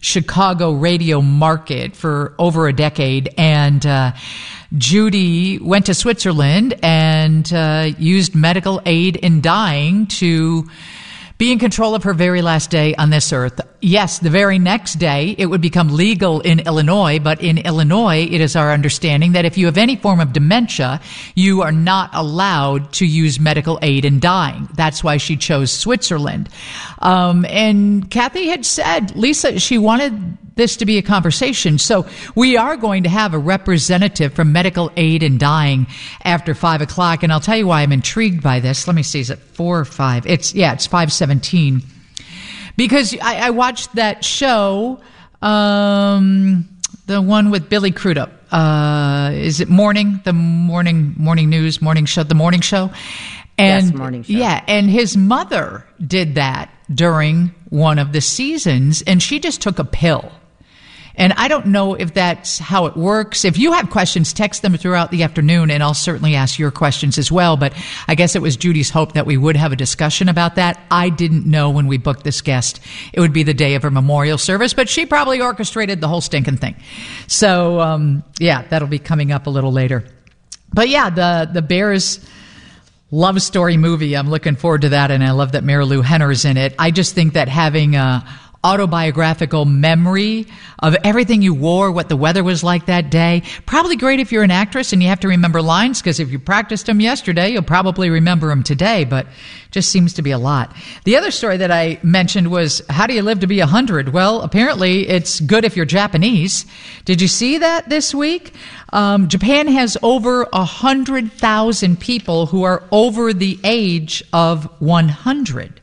Chicago radio market for over a decade. And Judy went to Switzerland and used medical aid in dying to be in control of her very last day on this earth. Yes, the very next day, it would become legal in Illinois, but in Illinois, it is our understanding that if you have any form of dementia, you are not allowed to use medical aid in dying. That's why she chose Switzerland. And Kathy had said, Lisa, she wanted this to be a conversation. So we are going to have a representative from medical aid in dying after 5 o'clock. And I'll tell you why I'm intrigued by this. Let me see. Is it 4 or 5? It's 5:17. Because I watched that show, the one with Billy Crudup. Is it Morning? The morning news, morning show, the morning show? And, yes, morning show. Yeah, and his mother did that during one of the seasons, and she just took a pill. And I don't know if that's how it works. If you have questions, text them throughout the afternoon, and I'll certainly ask your questions as well. But I guess it was Judy's hope that we would have a discussion about that. I didn't know when we booked this guest it would be the day of her memorial service, but she probably orchestrated the whole stinking thing. So, that'll be coming up a little later. But yeah, the Bears love story movie. I'm looking forward to that, and I love that Marilu Henner's in it. I just think that having a autobiographical memory of everything you wore, what the weather was like that day. Probably great if you're an actress and you have to remember lines, because if you practiced them yesterday, you'll probably remember them today, but just seems to be a lot. The other story that I mentioned was, how do you live to be 100? Well, apparently it's good if you're Japanese. Did you see that this week? Japan has over 100,000 people who are over the age of 100.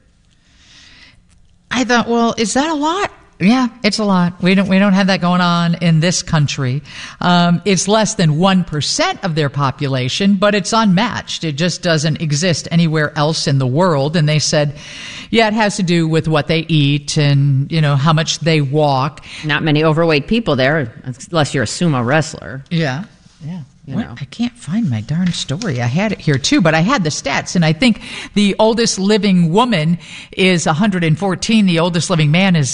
I thought, well, is that a lot? Yeah, it's a lot. We don't have that going on in this country. It's less than 1% of their population, but it's unmatched. It just doesn't exist anywhere else in the world. And they said, yeah, it has to do with what they eat and, how much they walk. Not many overweight people there, unless you're a sumo wrestler. Yeah. I can't find my darn story. I had it here too, but I had the stats, and I think the oldest living woman is 114. The oldest living man is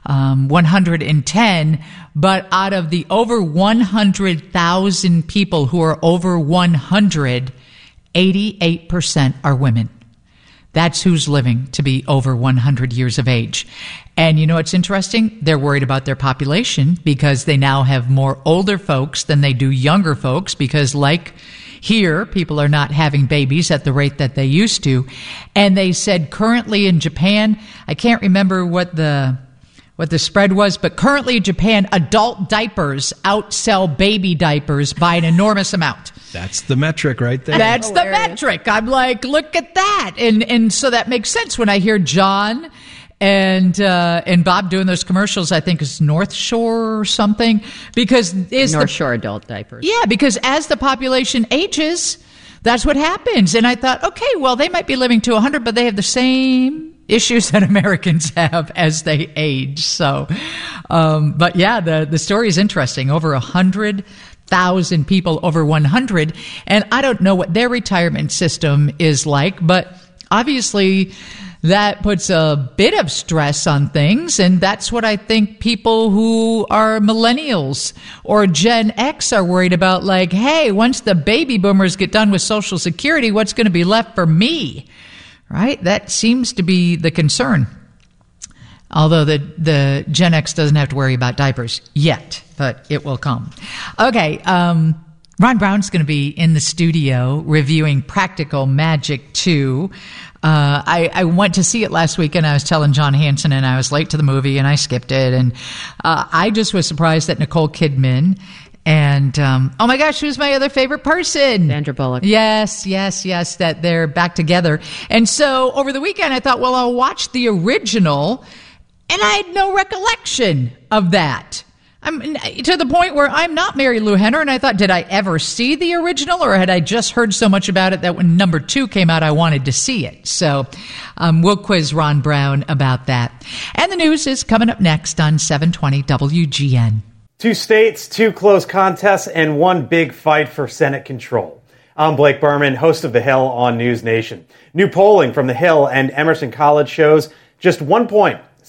110. But out of the over 100,000 people who are over 100, 88% are women. That's who's living to be over 100 years of age. And you know what's interesting? They're worried about their population because they now have more older folks than they do younger folks, because like here, people are not having babies at the rate that they used to. And they said currently in Japan, I can't remember what the spread was, but currently in Japan, adult diapers outsell baby diapers by an enormous amount. That's the metric right there. That's the metric. I'm like, look at that. And so that makes sense when I hear John and Bob doing those commercials. I think it's North Shore or something, because North Shore adult diapers. Yeah, because as the population ages, that's what happens. And I thought, okay, well, they might be living to 100, but they have the same issues that Americans have as they age. So, but yeah, the story is interesting. Over 100,000 people over 100. And I don't know what their retirement system is like, but obviously that puts a bit of stress on things. And that's what I think people who are millennials or Gen X are worried about. Like, hey, once the baby boomers get done with Social Security, what's going to be left for me? Right? That seems to be the concern. Although the Gen X doesn't have to worry about diapers yet, but it will come. Okay, Ron Brown's going to be in the studio reviewing Practical Magic 2. I went to see it last week, and I was telling John Hanson, and I was late to the movie, and I skipped it. And I just was surprised that Nicole Kidman and, oh my gosh, who's my other favorite person? Sandra Bullock. Yes, that they're back together. And so over the weekend, I thought, well, I'll watch the original, and I had no recollection of that. I'm to the point where I'm not Marilu Henner, and I thought, did I ever see the original, or had I just heard so much about it that when number 2 came out, I wanted to see it? So we'll quiz Ron Brown about that. And the news is coming up next on 720 WGN. 2 states, 2 close contests, and 1 big fight for Senate control. I'm Blake Berman, host of The Hill on News Nation. New polling from The Hill and Emerson College shows just 1 point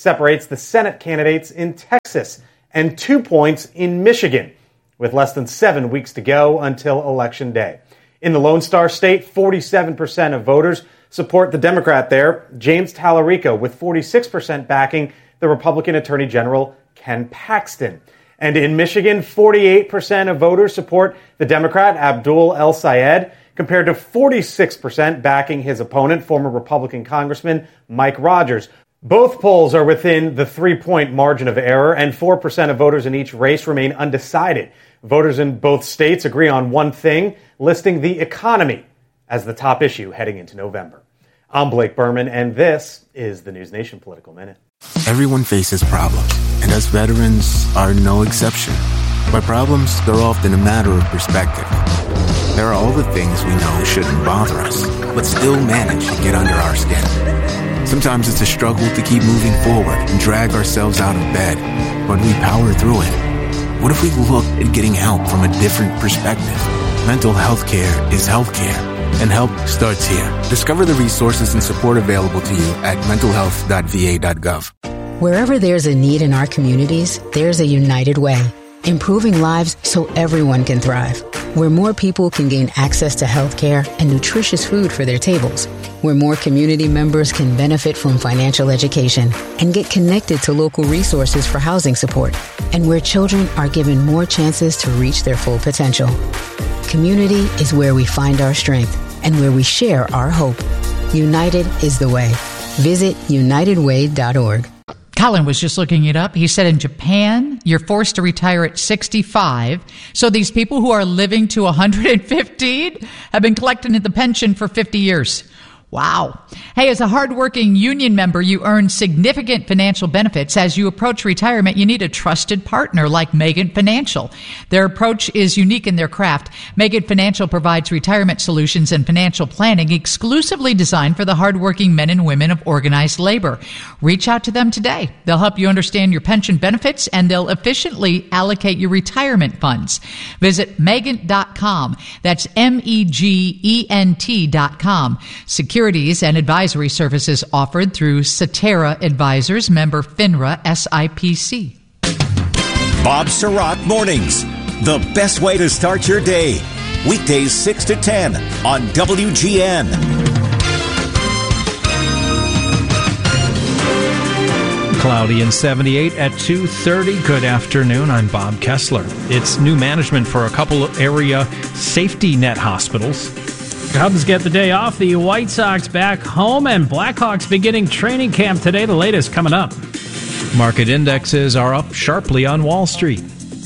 separates the Senate candidates in Texas and 2 points in Michigan, with less than 7 weeks to go until Election Day. In the Lone Star State, 47% of voters support the Democrat there, James Tallarico, with 46% backing the Republican Attorney General Ken Paxton. And in Michigan, 48% of voters support the Democrat Abdul El-Sayed, compared to 46% backing his opponent, former Republican Congressman Mike Rogers. Both polls are within the 3-point margin of error, and 4% of voters in each race remain undecided. Voters in both states agree on one thing, listing the economy as the top issue heading into November. I'm Blake Berman, and this is the News Nation Political Minute. Everyone faces problems, and us veterans are no exception. By problems, they're often a matter of perspective. There are all the things we know shouldn't bother us, but still manage to get under our skin. Sometimes it's a struggle to keep moving forward and drag ourselves out of bed, but we power through it. What if we looked at getting help from a different perspective? Mental health care is healthcare, and help starts here. Discover the resources and support available to you at mentalhealth.va.gov. Wherever there's a need in our communities, there's a United Way, improving lives so everyone can thrive. Where more people can gain access to health care and nutritious food for their tables. Where more community members can benefit from financial education and get connected to local resources for housing support. And where children are given more chances to reach their full potential. Community is where we find our strength and where we share our hope. United is the way. Visit unitedway.org. Colin was just looking it up. He said in Japan, you're forced to retire at 65. So these people who are living to 115 have been collecting the pension for 50 years. Wow. Hey, as a hardworking union member, you earn significant financial benefits. As you approach retirement, you need a trusted partner like Megan Financial. Their approach is unique in their craft. Megan Financial provides retirement solutions and financial planning exclusively designed for the hardworking men and women of organized labor. Reach out to them today. They'll help you understand your pension benefits, and they'll efficiently allocate your retirement funds. Visit Megent.com. That's MEGENT.com. Securities and advisory services offered through Cetera Advisors, member FINRA SIPC. Bob Surratt Mornings, the best way to start your day. Weekdays 6 to 10 on WGN. Cloudy and 78 at 2:30. Good afternoon. I'm Bob Kessler. It's new management for a couple of area safety net hospitals. Cubs get the day off, the White Sox back home, and Blackhawks beginning training camp today. The latest coming up. Market indexes are up sharply on Wall Street.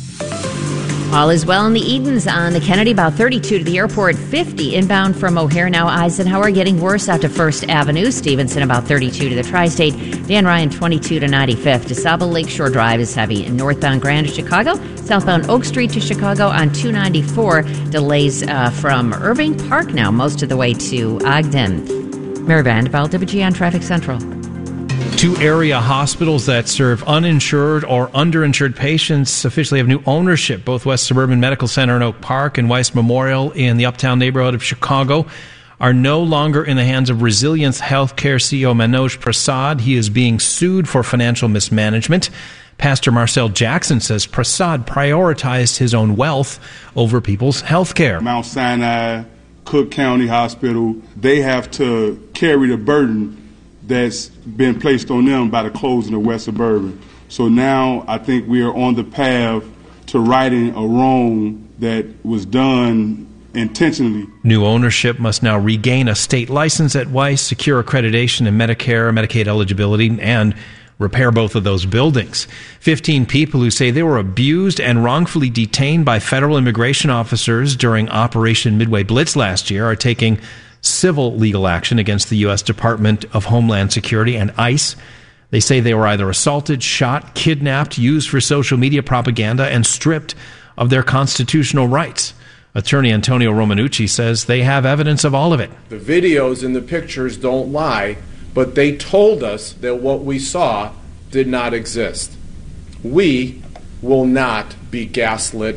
All is well in the Edens on the Kennedy, about 32 to the airport, 50 inbound from O'Hare. Now Eisenhower getting worse out to First Avenue. Stevenson about 32 to the Tri-State. Dan Ryan 22 to 95th. DeSable Lakeshore Drive is heavy in northbound Grand to Chicago. Southbound Oak Street to Chicago on 294. Delays from Irving Park now most of the way to Ogden. Mary Vanderbilt, WGN Traffic Central. Two area hospitals that serve uninsured or underinsured patients officially have new ownership. Both West Suburban Medical Center in Oak Park and Weiss Memorial in the uptown neighborhood of Chicago are no longer in the hands of Resilience Healthcare CEO Manoj Prasad. He is being sued for financial mismanagement. Pastor Marcel Jackson says Prasad prioritized his own wealth over people's health care. Mount Sinai, Cook County Hospital, they have to carry the burden that's been placed on them by the closing of West Suburban. So now I think we are on the path to righting a wrong that was done intentionally. New ownership must now regain a state license at Weiss, secure accreditation in Medicare, Medicaid eligibility, and repair both of those buildings. 15 people who say they were abused and wrongfully detained by federal immigration officers during Operation Midway Blitz last year are taking civil legal action against the U.S. Department of Homeland Security and ICE. They say they were either assaulted, shot, kidnapped, used for social media propaganda, and stripped of their constitutional rights. Attorney Antonio Romanucci says they have evidence of all of it. The videos and the pictures don't lie, but they told us that what we saw did not exist. We will not be gaslit.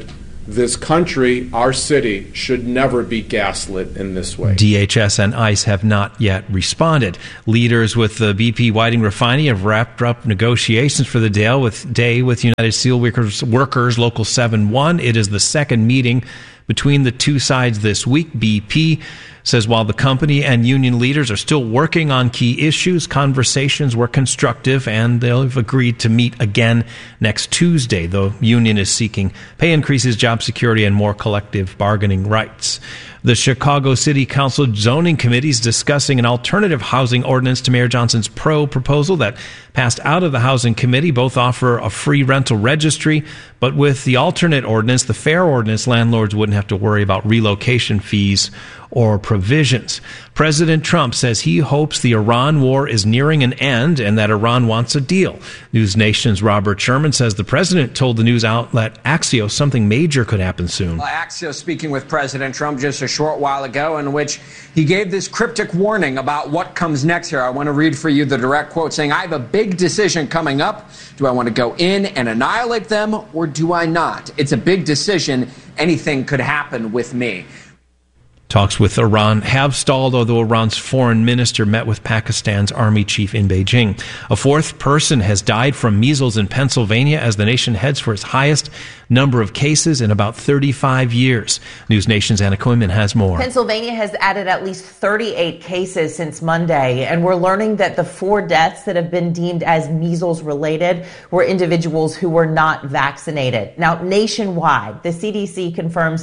this country, our city, should never be gaslit in this way. DHS and ICE have not yet responded. Leaders with the BP Whiting Refinery have wrapped up negotiations for the day with United Steelworkers Local 7-1. It is the second meeting between the two sides this week. BP says while the company and union leaders are still working on key issues, conversations were constructive and they've agreed to meet again next Tuesday. The union is seeking pay increases, job security, and more collective bargaining rights. The Chicago City Council Zoning Committee is discussing an alternative housing ordinance to Mayor Johnson's proposal that passed out of the Housing Committee. Both offer a free rental registry, but with the alternate ordinance, the fair ordinance, landlords wouldn't have to worry about relocation fees or provisions. President Trump says he hopes the Iran war is nearing an end and that Iran wants a deal. News Nation's Robert Sherman says the president told the news outlet Axios something major could happen soon. Axios speaking with President Trump just a short while ago, in which he gave this cryptic warning about what comes next here. I want to read for you the direct quote saying, "I have a big decision coming up. Do I want to go in and annihilate them or do I not? It's a big decision. Anything could happen with me." Talks with Iran have stalled, although Iran's foreign minister met with Pakistan's army chief in Beijing. A fourth person has died from measles in Pennsylvania as the nation heads for its highest number of cases in about 35 years. News Nation's Anna Koyman has more. Pennsylvania has added at least 38 cases since Monday, and we're learning that the 4 deaths that have been deemed as measles related were individuals who were not vaccinated. Now, nationwide, the CDC confirms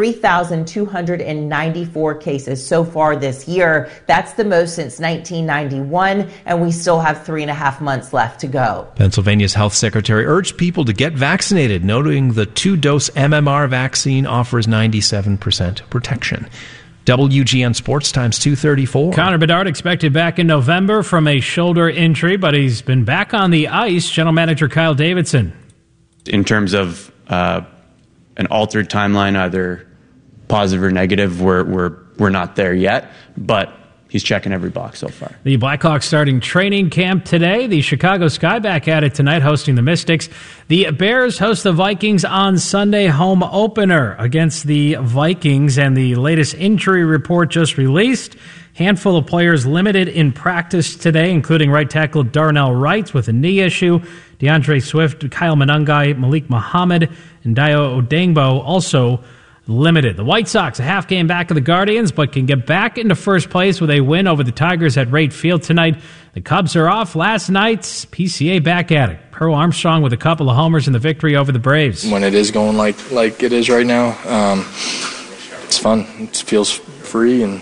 3,294 cases so far this year. That's the most since 1991, and we still have 3.5 months left to go. Pennsylvania's health secretary urged people to get vaccinated, noting the 2-dose MMR vaccine offers 97% protection. WGN Sports Times 2:34. Connor Bedard expected back in November from a shoulder injury, but he's been back on the ice. General Manager Kyle Davidson. In terms of an altered timeline, either positive or negative, we're not there yet, but he's checking every box so far. The Blackhawks starting training camp today. The Chicago Sky back at it tonight, hosting the Mystics. The Bears host the Vikings on Sunday, home opener against the Vikings. And the latest injury report just released. Handful of players limited in practice today, including right tackle Darnell Wright with a knee issue, DeAndre Swift, Kyle Monangai, Malik Muhammad, and Dio Odengbo also limited. The White Sox, a half game back of the Guardians, but can get back into first place with a win over the Tigers at Rate Field tonight. The Cubs are off last night's PCA back at it. Pearl Armstrong with a couple of homers in the victory over the Braves. When it is going like it is right now, it's fun. It feels free and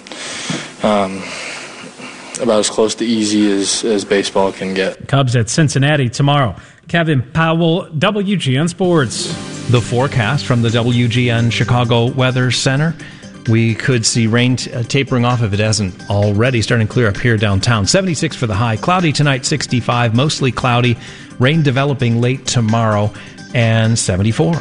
about as close to easy as baseball can get. Cubs at Cincinnati tomorrow. Kevin Powell, WGN Sports. The forecast from the WGN Chicago Weather Center. We could see rain tapering off if it hasn't already, starting to clear up here downtown. 76 for the high. Cloudy tonight, 65. Mostly cloudy. Rain developing late tomorrow, and 74.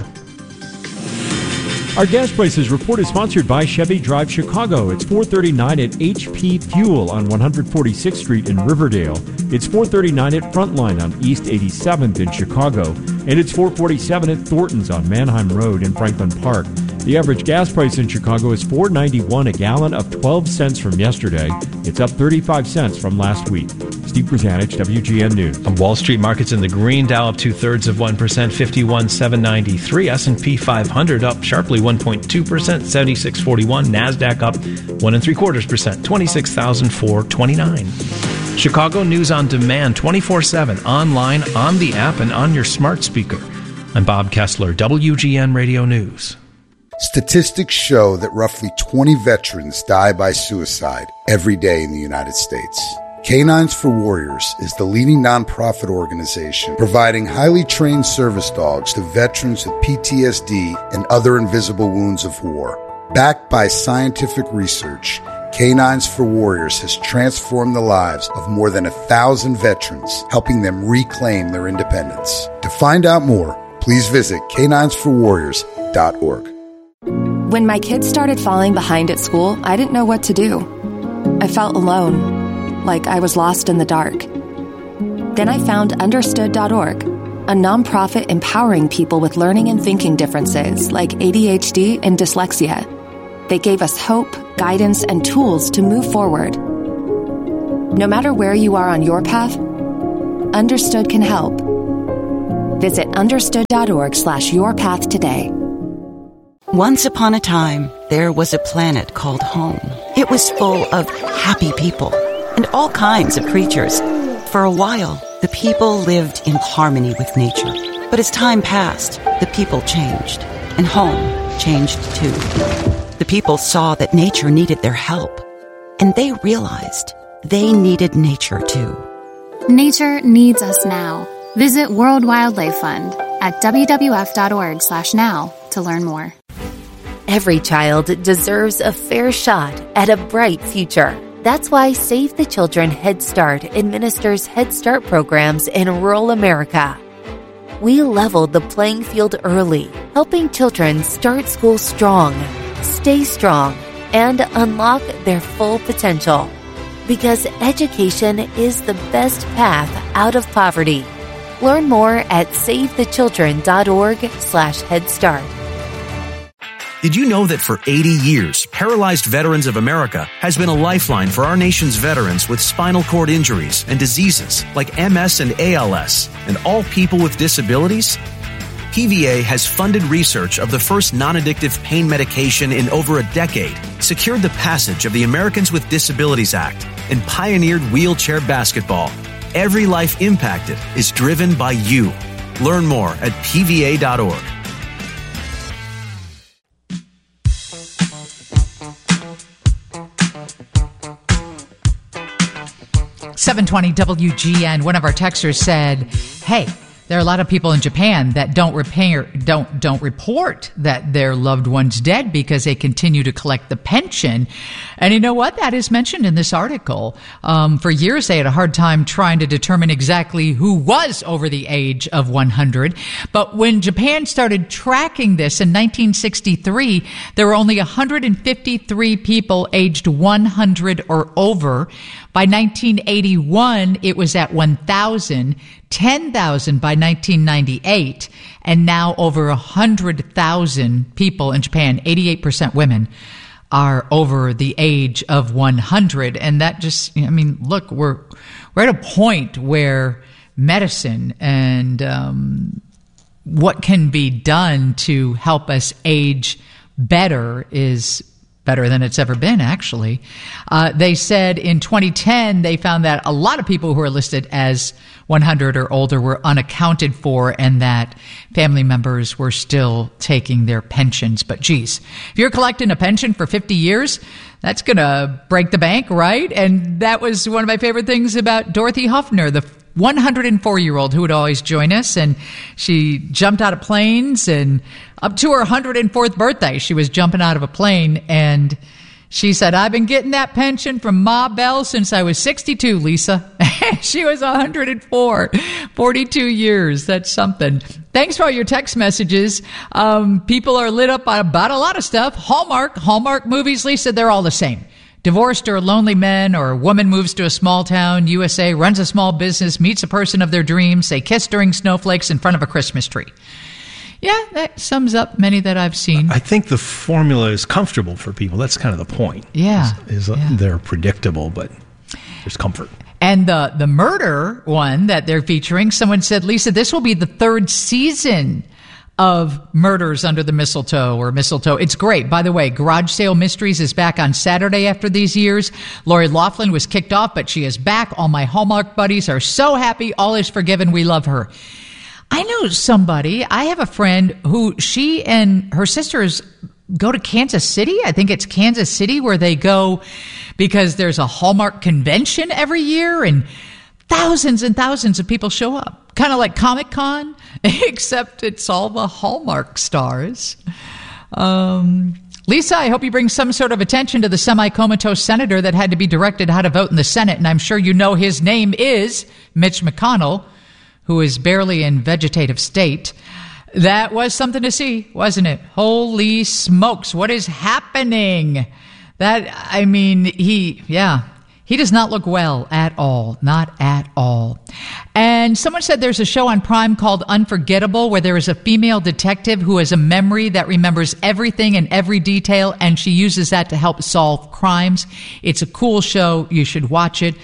Our gas prices report is sponsored by Chevy Drive Chicago. It's $4.39 at HP Fuel on 146th Street in Riverdale. It's $4.39 at Frontline on East 87th in Chicago. And it's $4.47 at Thornton's on Manheim Road in Franklin Park. The average gas price in Chicago is $4.91 a gallon, up 12 cents from yesterday. It's up 35 cents from last week. Steve Brzanich, WGN News. On Wall Street, markets in the green. Dow up 0.2%, 51,793. S&P 500 up sharply 1.2%, 7641. Nasdaq up 1.75%, 26,429. Chicago News on Demand, 24/7, online, on the app, and on your smart speaker. I'm Bob Kessler, WGN Radio News. Statistics show that roughly 20 veterans die by suicide every day in the United States. Canines for Warriors is the leading nonprofit organization providing highly trained service dogs to veterans with PTSD and other invisible wounds of war. Backed by scientific research, Canines for Warriors has transformed the lives of more than 1,000 veterans, helping them reclaim their independence. To find out more, please visit caninesforwarriors.org. When my kids started falling behind at school, I didn't know what to do. I felt alone, like I was lost in the dark. Then I found Understood.org. a nonprofit empowering people with learning and thinking differences like ADHD and dyslexia. They gave us hope, guidance, and tools to move forward. No matter where you are on your path, Understood can help. Visit understood.org/yourpath today. Once upon a time, there was a planet called home. It was full of happy people and all kinds of creatures. For a while, the people lived in harmony with nature. But as time passed, the people changed, and home changed too. The people saw that nature needed their help, and they realized they needed nature too. Nature needs us now. Visit World Wildlife Fund at WWF.org/now to learn more. Every child deserves a fair shot at a bright future. That's why Save the Children Head Start administers Head Start programs in rural America. We leveled the playing field early, helping children start school strong, stay strong, and unlock their full potential. Because education is the best path out of poverty. Learn more at SaveTheChildren.org/HeadStart. Did you know that for 80 years, Paralyzed Veterans of America has been a lifeline for our nation's veterans with spinal cord injuries and diseases like MS and ALS, and all people with disabilities? PVA has funded research of the first non-addictive pain medication in over a decade, secured the passage of the Americans with Disabilities Act, and pioneered wheelchair basketball. Every life impacted is driven by you. Learn more at PVA.org. .720 WGN. One of our texters said, hey, there are a lot of people in Japan that don't report that their loved one's dead because they continue to collect the pension. And you know what? That is mentioned in this article. For years, they had a hard time trying to determine exactly who was over the age of 100. But when Japan started tracking this in 1963, there were only 153 people aged 100 or over. By 1981, it was at 1,000, 10,000 by 1998, and now over 100,000 people in Japan, 88% women, are over the age of 100. And that just, I mean, look, we're at a point where medicine and what can be done to help us age better is better than it's ever been, actually. They said in 2010, they found that a lot of people who are listed as 100 or older were unaccounted for, and that family members were still taking their pensions. But geez, if you're collecting a pension for 50 years, that's going to break the bank, right? And that was one of my favorite things about Dorothy Huffner, the 104-year-old who would always join us, and she jumped out of planes, and up to her 104th birthday, she was jumping out of a plane, and she said, I've been getting that pension from Ma Bell since I was 62, Lisa. She was 104, 42 years. That's something. Thanks for all your text messages. People are lit up about a lot of stuff. Hallmark movies, Lisa, they're all the same. Divorced or lonely men, or a woman moves to a small town, USA, runs a small business, meets a person of their dreams, they kiss during snowflakes in front of a Christmas tree. Yeah, that sums up many that I've seen. I think the formula is comfortable for people. That's kind of the point. Yeah. They're predictable, but there's comfort. And the murder one that they're featuring, someone said, Lisa, this will be the third season of Murders Under the Mistletoe or Mistletoe. It's great. By the way, Garage Sale Mysteries is back on Saturday after these years. Lori Loughlin was kicked off, but she is back. All my Hallmark buddies are so happy. All is forgiven. We love her. I know somebody, I have a friend who she and her sisters go to Kansas City. I think it's Kansas City where they go because there's a Hallmark convention every year and thousands and thousands of people show up. Kind of like Comic-Con, except it's all the Hallmark stars. Lisa, I hope you bring some sort of attention to the semi-comatose senator that had to be directed how to vote in the Senate. And I'm sure you know his name is Mitch McConnell, who is barely in vegetative state. That was something to see, wasn't it? Holy smokes, what is happening? He He does not look well at all. Not at all. And someone said there's a show on Prime called Unforgettable where there is a female detective who has a memory that remembers everything and every detail, and she uses that to help solve crimes. It's a cool show. You should watch it.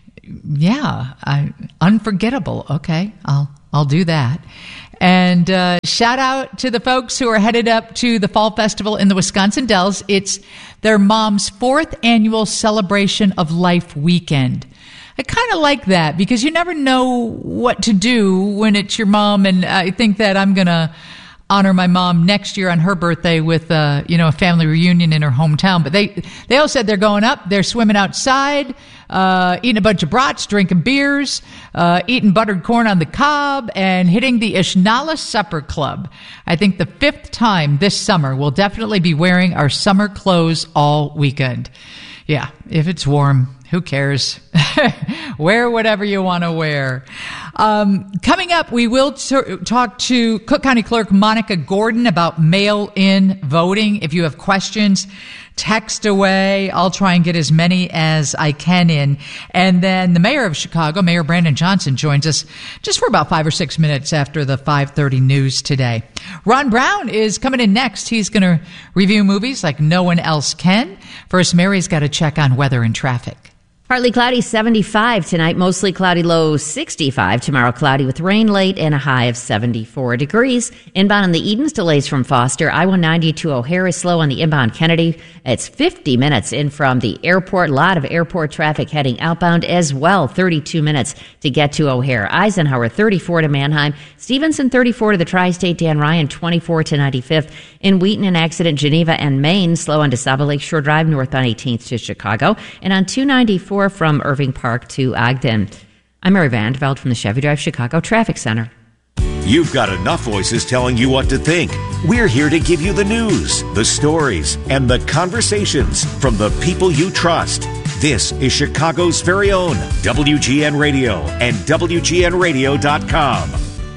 Yeah, Unforgettable. Okay, I'll do that. And shout out to the folks who are headed up to the Fall Festival in the Wisconsin Dells. It's their mom's 4th annual Celebration of Life weekend. I kind of like that because you never know what to do when it's your mom. And I think that I'm going to honor my mom next year on her birthday with, a family reunion in her hometown. But they all said they're going up. They're swimming outside, eating a bunch of brats, drinking beers, eating buttered corn on the cob, and hitting the Ishnala Supper Club. I think the 5th time this summer we'll definitely be wearing our summer clothes all weekend. Yeah, if it's warm, who cares? Wear whatever you want to wear. Coming up, we will talk to Cook County Clerk Monica Gordon about mail-in voting. If you have questions, text away. I'll try and get as many as I can in. And then the mayor of Chicago, Mayor Brandon Johnson, joins us just for about 5 or 6 minutes after the 5:30 news today. Ron Brown is coming in next. He's going to review movies like no one else can. First, Mary's got to check on weather and traffic. Partly cloudy, 75 tonight. Mostly cloudy, low 65. Tomorrow, cloudy with rain late and a high of 74 degrees. Inbound on the Edens, delays from Foster. I-190 to O'Hare is slow on the inbound Kennedy. It's 50 minutes in from the airport. A lot of airport traffic heading outbound as well. 32 minutes to get to O'Hare. Eisenhower, 34 to Manheim. Stevenson, 34 to the Tri-State. Dan Ryan, 24 to 95th. In Wheaton, an accident, Geneva and Maine. Slow on DeSable Lakeshore Drive, northbound 18th to Chicago. And on 294 from Irving Park to Ogden. I'm Mary Vandeveld from the Chevy Drive Chicago Traffic Center. You've got enough voices telling you what to think. We're here to give you the news, the stories, and the conversations from the people you trust. This is Chicago's very own WGN Radio and WGNradio.com.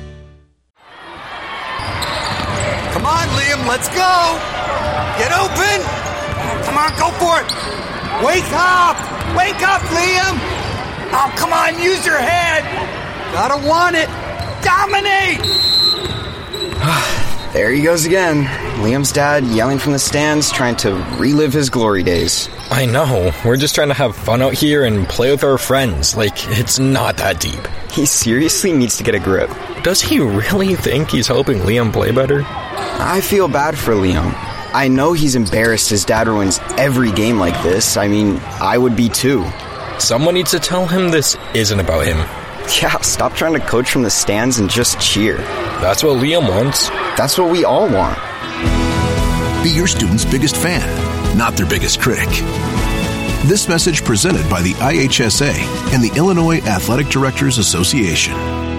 Come on, Liam, let's go! Get open! Come on, go for it! Wake up! Wake up, Liam! Oh, come on, use your head! Gotta want it! Dominate! There he goes again. Liam's dad yelling from the stands, trying to relive his glory days. I know. We're just trying to have fun out here and play with our friends. Like, it's not that deep. He seriously needs to get a grip. Does he really think he's helping Liam play better? I feel bad for Liam. I know he's embarrassed his dad ruins every game like this. I mean, I would be too. Someone needs to tell him this isn't about him. Yeah, stop trying to coach from the stands and just cheer. That's what Liam wants. That's what we all want. Be your student's biggest fan, not their biggest critic. This message presented by the IHSA and the Illinois Athletic Directors Association.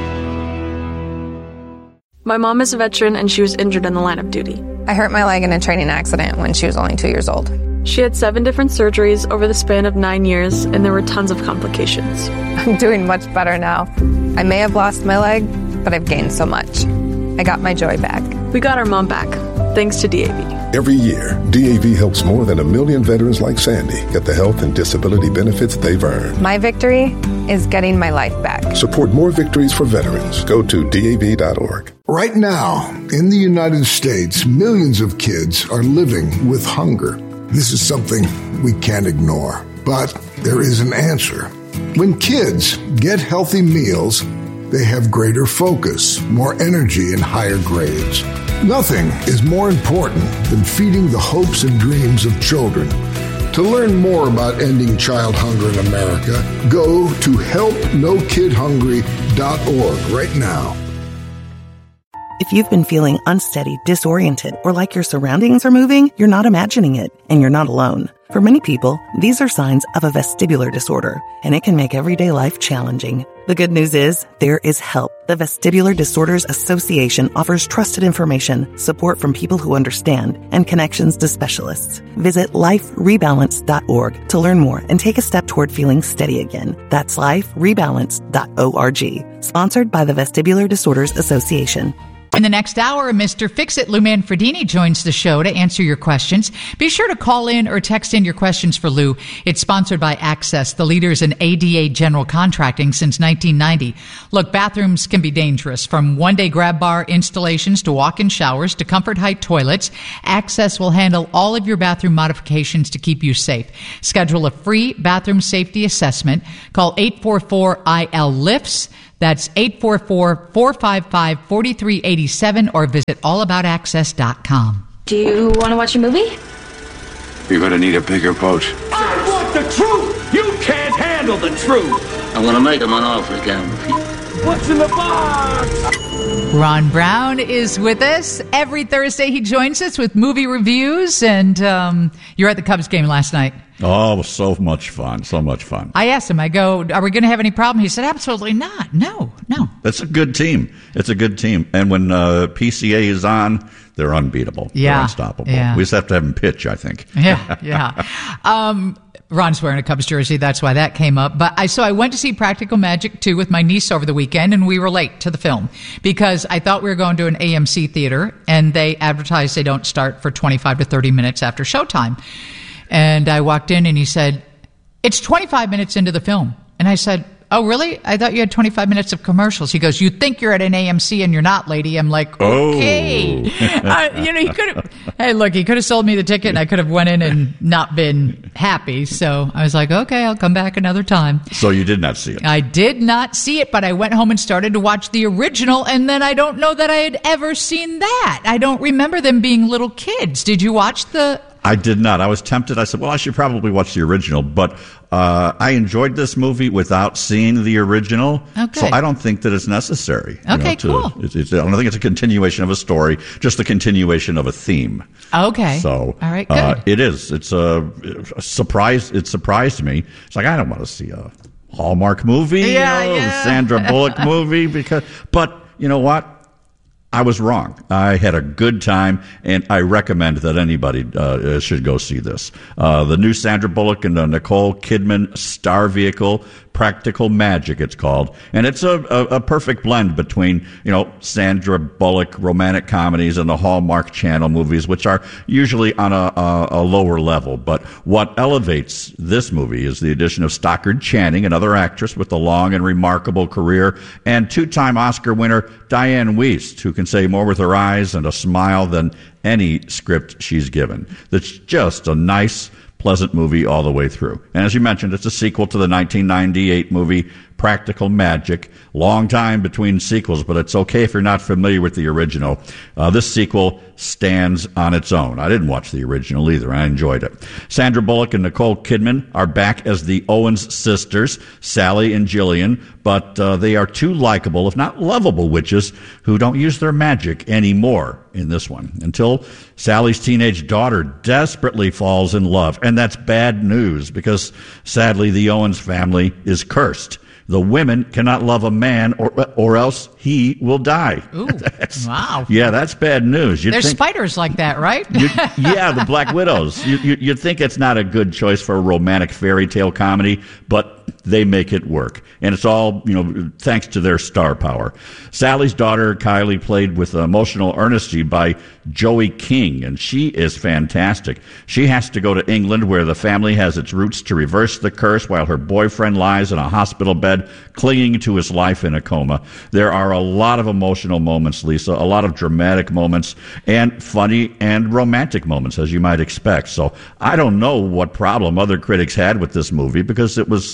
My mom is a veteran and she was injured in the line of duty. I hurt my leg in a training accident when she was only 2 years old. She had 7 different surgeries over the span of 9 years, and there were tons of complications. I'm doing much better now. I may have lost my leg, but I've gained so much. I got my joy back. We got our mom back, thanks to DAV. Every year, DAV helps more than 1 million veterans like Sandy get the health and disability benefits they've earned. My victory is getting my life back. Support more victories for veterans. Go to DAV.org. Right now, in the United States, millions of kids are living with hunger. This is something we can't ignore, but there is an answer. When kids get healthy meals, they have greater focus, more energy, and higher grades. Nothing is more important than feeding the hopes and dreams of children. To learn more about ending child hunger in America, go to helpnokidhungry.org right now. If you've been feeling unsteady, disoriented, or like your surroundings are moving, you're not imagining it, and you're not alone. For many people, these are signs of a vestibular disorder, and it can make everyday life challenging. The good news is, there is help. The Vestibular Disorders Association offers trusted information, support from people who understand, and connections to specialists. Visit liferebalance.org to learn more and take a step toward feeling steady again. That's liferebalance.org. Sponsored by the Vestibular Disorders Association. In the next hour, Mr. Fix-It, Lou Manfredini, joins the show to answer your questions. Be sure to call in or text in in your questions for Lou. It's sponsored by Access, the leaders in ADA general contracting since 1990. Look, bathrooms can be dangerous, from one-day grab bar installations to walk-in showers to comfort height toilets. Access will handle all of your bathroom modifications to keep you safe. Schedule a free bathroom safety assessment. Call 844-IL-LIFTS. That's 844-455-4387 or visit allaboutaccess.com. Do you want to watch a movie? You're going to need a bigger boat. I want the truth! You can't handle the truth! I'm going to make him an offer again. What's in the box? Ron Brown is with us. Every Thursday he joins us with movie reviews, and you're at the Cubs game last night. Oh, it was so much fun. So much fun. I asked him, I go, are we going to have any problem? He said, absolutely not. No. It's a good team. It's a good team. And when PCA is on, they're unbeatable. Yeah. They're unstoppable. Yeah. We just have to have them pitch, I think. Yeah. Ron's wearing a Cubs jersey. That's why that came up. But I went to see Practical Magic 2 with my niece over the weekend, and we were late to the film because I thought we were going to an AMC theater, and they advertised they don't start for 25 to 30 minutes after showtime. And I walked in, and he said, it's 25 minutes into the film. And I said, oh, really? I thought you had 25 minutes of commercials. He goes, you think you're at an AMC and you're not, lady. I'm like, okay. He could have, he could have sold me the ticket and I could have went in and not been happy. So I was like, okay, I'll come back another time. So you did not see it? I did not see it, but I went home and started to watch the original, and then I don't know that I had ever seen that. I don't remember them being little kids. Did you watch the... I did not. I was tempted. I said, well, I should probably watch the original, but I enjoyed this movie without seeing the original, okay. So I don't think that it's necessary. Okay, cool. I don't think it's a continuation of a story, just a continuation of a theme. Okay. So, all right, good. It is. It's a surprise. It surprised me. It's like, I don't want to see a Hallmark movie, Sandra Bullock movie, but you know what? I was wrong. I had a good time, and I recommend that anybody should go see this. The new Sandra Bullock and Nicole Kidman star vehicle, Practical Magic, it's called. And it's a perfect blend between, Sandra Bullock romantic comedies and the Hallmark Channel movies, which are usually on a lower level. But what elevates this movie is the addition of Stockard Channing, another actress with a long and remarkable career, and two-time Oscar winner Diane Wiest, who can say more with her eyes and a smile than any script she's given. That's just a nice, pleasant movie all the way through. And as you mentioned, it's a sequel to the 1998 movie Practical Magic. Long time between sequels, but it's okay if you're not familiar with the original. This sequel stands on its own. I didn't watch the original either. I enjoyed it. Sandra Bullock and Nicole Kidman are back as the Owens sisters, Sally and Jillian, but they are two likable, if not lovable, witches who don't use their magic anymore in this one, until Sally's teenage daughter desperately falls in love. And that's bad news because, sadly, the Owens family is cursed. The women cannot love a man or else he will die. Ooh, wow. Yeah, that's bad news. There's spiders like that, right? Yeah, the Black Widows. You'd think it's not a good choice for a romantic fairy tale comedy, but they make it work. And it's all, thanks to their star power. Sally's daughter, Kylie, played with emotional earnesty by Joey King, and she is fantastic. She has to go to England, where the family has its roots, to reverse the curse while her boyfriend lies in a hospital bed, clinging to his life in a coma. There are a lot of emotional moments, Lisa, a lot of dramatic moments, and funny and romantic moments, as you might expect. So I don't know what problem other critics had with this movie, because it was...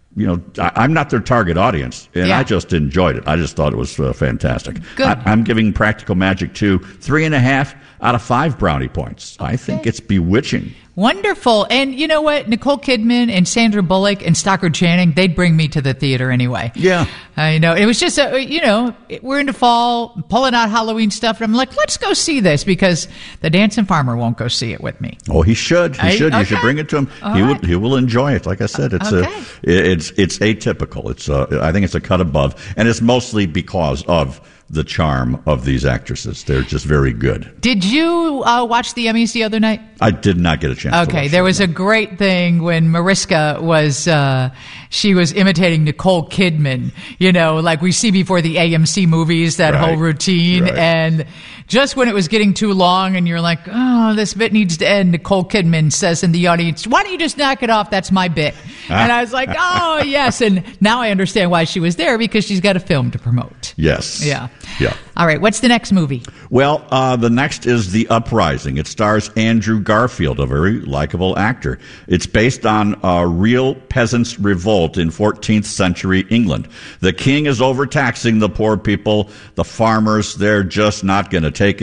I'm not their target audience, and I just enjoyed it. I just thought it was fantastic. Good. I'm giving Practical Magic 2 3.5 out of 5 brownie points. Okay. I think it's bewitching. Wonderful. And you know what? Nicole Kidman and Sandra Bullock and Stockard Channing, they'd bring me to the theater anyway. Yeah. I know. It was just, we're into fall, pulling out Halloween stuff. And I'm like, let's go see this, because the Dancing Farmer won't go see it with me. Oh, he should. He should. Okay. You should bring it to him. He will enjoy it. Like I said, it's atypical. I think it's a cut above. And it's mostly because of the charm of these actresses. They're just very good. Did you watch the Emmys the other night? I did not get a chance to watch. Okay, there was a great thing when Mariska was she was imitating Nicole Kidman, like we see before the AMC movies, that whole routine. Right. And just when it was getting too long and you're like, oh, this bit needs to end, Nicole Kidman says in the audience, why don't you just knock it off? That's my bit. And I was like, oh, yes. And now I understand why she was there, because she's got a film to promote. Yes. Yeah. Yeah. All right. What's the next movie? Well, the next is The Uprising. It stars Andrew Garfield, a very likable actor. It's based on a real peasants' revolt in 14th century England. The king is overtaxing the poor people. The farmers, they're just not going to take it.